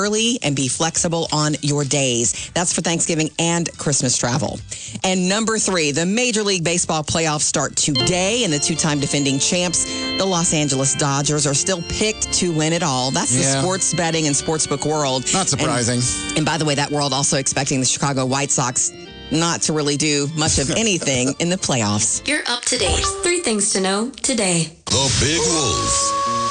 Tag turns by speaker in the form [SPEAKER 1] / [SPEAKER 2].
[SPEAKER 1] early and be flexible on your days. That's for Thanksgiving and Christmas travel. And number 3, the Major League Baseball playoffs start today, and the two-time defending champs, the Los Angeles Dodgers, are still picked to win it all. That's the sports betting and sportsbook world.
[SPEAKER 2] Not surprising.
[SPEAKER 1] And by the way, that world also expecting the Chicago White Sox not to really do much of anything in the playoffs.
[SPEAKER 3] You're up to date. 3 things to know today.
[SPEAKER 4] The Big Wolf